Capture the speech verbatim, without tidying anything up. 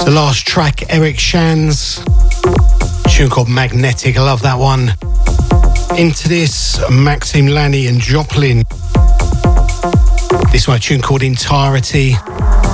The last track, Eric Shands, tune called Magnetic. I love that one. Into this, Maxime Lani and Joplin. This one, a tune called Entirety.